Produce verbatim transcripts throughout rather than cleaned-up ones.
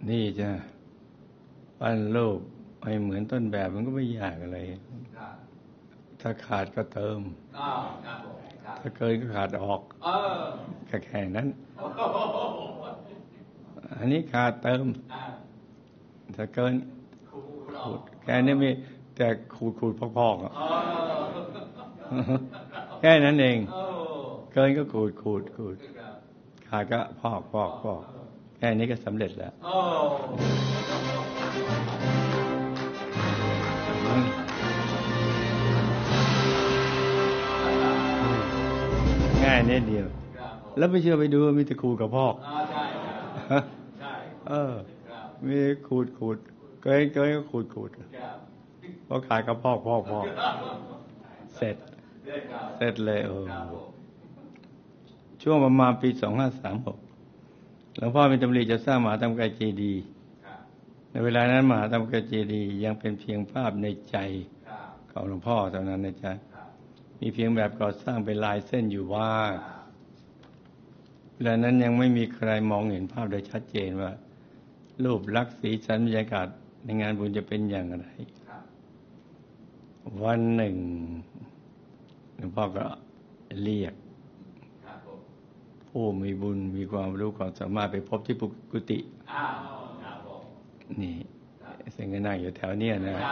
นี่จ้ะปั้นรูปให้เหมือนต้นแบบมันก็ไม่ยากอะไรถ้าขาดก็เติมถ้าเกินก็ขาดออกแค่แค่นั้นอันนี้ขาดเติมถ้าเกินขูดแค่นี้ไม่แต่ขูดขูดพอกๆแค่นั้นเองเกินก็ขูดขูดขูดขาดก็พอกพอกพอกแค่นี้ก็สำเร็จแล้วง่ายนิดเดียวแล้วไม่เชื่อไปดูมีแต่ขูดกับพอกเออมีขูดขูดเกยเกยก็ขูดขูดพอขาดก็พอกพอกพอกเสร็จเสร็จเลยเออช่วงประมาณปีสองห้าสามหกหลวงพ่อมีดำริจะสร้างมหาธรรมกายเจดีย์ในเวลานั้นมหาธรรมกายเจดีย์ยังเป็นเพียงภาพในใจของหลวงพ่อเท่านั้นนะจ๊ะมีเพียงแบบก่อสร้างเป็นลายเส้นอยู่ว่าเวลานั้นยังไม่มีใครมองเห็นภาพโดยชัดเจนว่ารูปลักษณ์สีสันบรรยากาศในงานบุญจะเป็นอย่างไรวันหนึ่งหลวงพ่อก็เรียกผู้มีบุญมีความรู้ความสามารถไปพบที่กุฏินี่ซึ่งก็นั่งอยู่แถวเนี้ยนะ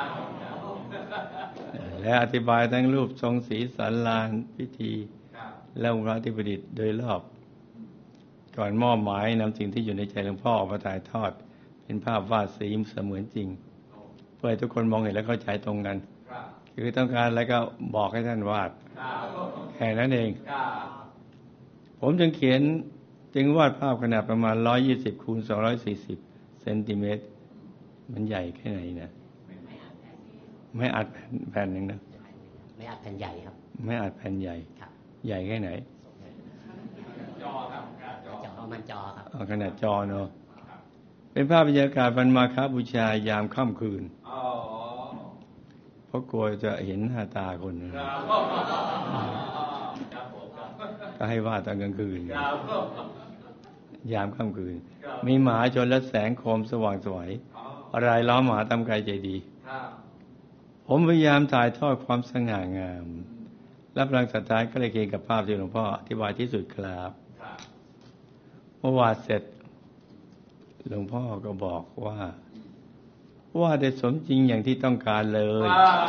และอธิบายทั้งรูปทรงสีสันลานพิธีและองค์พระที่ประดิษฐ์โดยรอบก่อนมอบหมายนำสิ่งที่อยู่ในใจหลวงพ่อออกมาถ่ายทอดเป็นภาพวาดสีเสมือนจริงเพื่อให้ทุกคนมองเห็นและเข้าใจตรงกันคือต้องการอะไรก็บอกให้ท่านวาดแค่นั้นเองผมจึงเขียนจึงวาดภาพขนาดประมาณหนึ่งร้อยยี่สิบคูณสองร้อยสี่สิบเซนติเมตรมันใหญ่แค่ไหนนะไม่อัดแผ่นหนึ่งนะไม่อัดแผ่นใหญ่ครับไม่อัดแผ่นใหญ่ใหญ่แค่ไหนจอครับจอประมาณจอครับอ๋อขนาดจอเนาะเป็นภาพบรรยากาศวันมาฆบูชายามค่ำคืนเพราะกลัวจะเห็นหน้าตาคนก็ให้วาดตอนกลางคืนยามค่ำคืนมีมหาชนและแสงโคมสว่างสวยรายล้อมมหาธรรมกายเจดีย์ผมพยายามถ่ายทอดความสง่างามรับพลังศรัทธาก็เลยเคียงกับภาพที่หลวงพ่ออธิบายที่สุดครับเมื่อวาดเสร็จหลวงพ่อก็บอกว่าว่าได้สมจริงอย่างที่ต้องการเลย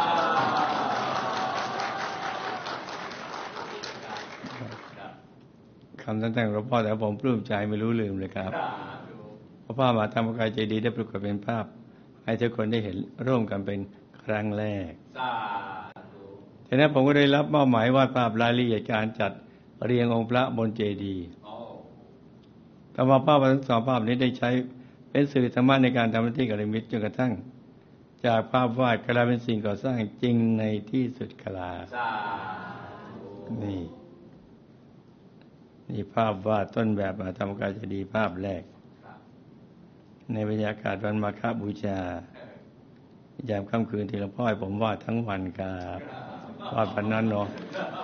คำตั้งหลวงพ่อแต่ผมปลื้มใจไม่รู้ลืมเลยครับเพราะภาพมหาธรรมกายเจดีย์ได้ปรากฏเป็นภาพให้ทุกคนได้เห็นร่วมกันเป็นครั้งแรกฉะนั้นผมก็ได้รับมอบหมายวาดภาพรายละเอียดการจัดเรียงองค์พระบนเจดีย์ต่อมาภาพทั้งสองภาพนี้ได้ใช้เป็นสื่อธรรมะในการทำหน้าที่กัลยาณมิตรจนกระทั่งจากภาพวาดกลายเป็นสิ่งก่อสร้างจริงในที่สุดคลานี่นี่ภาพวาดต้นแบบมหาธรรมกายเจดีย์ภาพแรกในบรรยากาศวันมาฆบูชายามค่ำคืนที่หลวงพ่อให้ผมวาดทั้งวันครับวาดวันนั้นเนาะ